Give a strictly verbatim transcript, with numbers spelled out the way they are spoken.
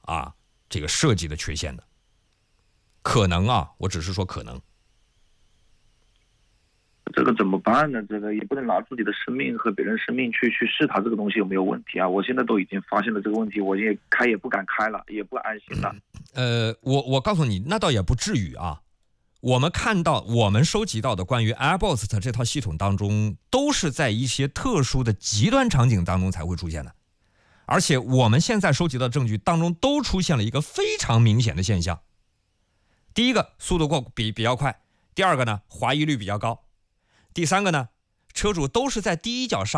啊这个设计的缺陷的，可能啊，我只是说可能。 这个怎么办呢？这个也不能拿自己的生命和别人生命去去试它这个东西有没有问题啊？我现在都已经发现了这个问题，我也开也不敢开了，也不安心了。 呃，我我告诉你，那倒也不至于啊。我们看到我们收集到的关于 AirBoost 这套系统当中，都是在一些特殊的极端场景当中才会出现的，而且我们现在收集到的证据当中都出现了一个非常明显的现象。第一个，速度过比比较快；第二个呢，滑移率比较高；第三个呢，车主都是在第一脚刹